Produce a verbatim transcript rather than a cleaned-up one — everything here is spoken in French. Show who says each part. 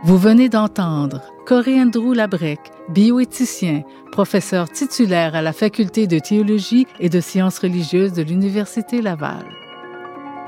Speaker 1: Vous venez d'entendre Corey Andrew Labrec, bioéthicien, professeur titulaire à la Faculté de théologie et de sciences religieuses de l'Université Laval.